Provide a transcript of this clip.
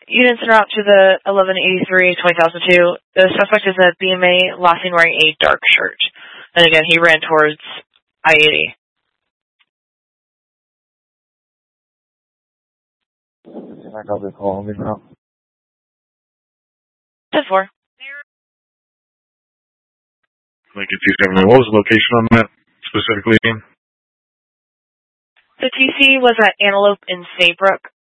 Units are out to the 1183 2002. The suspect is a BMA last seen wearing a dark shirt. And again, he ran towards I-80. I got this call now. 10-4. Lincoln 279. What was the location on that specifically? The TC was at Antelope in Saybrook.